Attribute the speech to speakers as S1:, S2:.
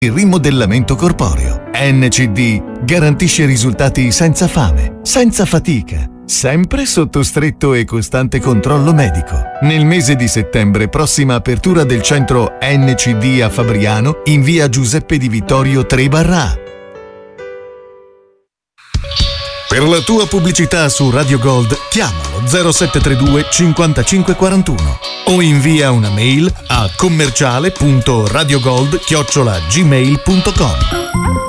S1: Il rimodellamento corporeo. NCD garantisce risultati senza fame, senza fatica, sempre sotto stretto e costante controllo medico. Nel mese di settembre, prossima apertura del centro NCD a Fabriano in via Giuseppe Di Vittorio 3/A. Per la tua pubblicità su Radio Gold chiamalo 0732 55 41 o invia una mail a commerciale.radiogold@gmail.com.